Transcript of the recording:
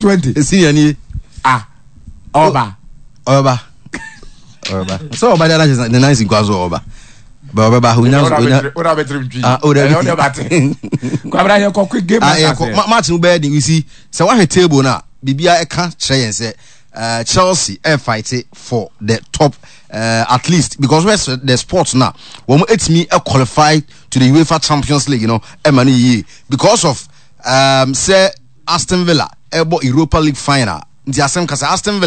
20. Senior ni. Oba. So Oba that is the nice in Kwazo Oba. But Oba who knows Martin Bed, you see, so what a table now. Bibia can't say and say Chelsea fight for the top at least because where's the sports now when it's me qualified to the UEFA Champions League, you know, because of say Aston Villa Europa League final. The Aston Villa